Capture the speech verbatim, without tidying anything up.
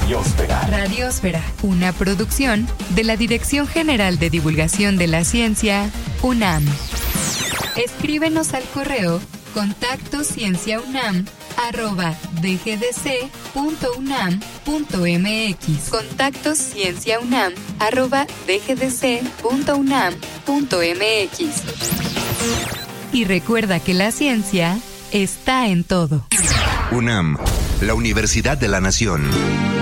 Radiósfera. Radiósfera, una producción de la Dirección General de Divulgación de la Ciencia, UNAM. Escríbenos al correo contacto ciencia unam arroba dgdc punto unam punto mx. Contacto ciencia unam arroba dgdc punto unam punto mx. Y recuerda que la ciencia está en todo. UNAM, la Universidad de la Nación.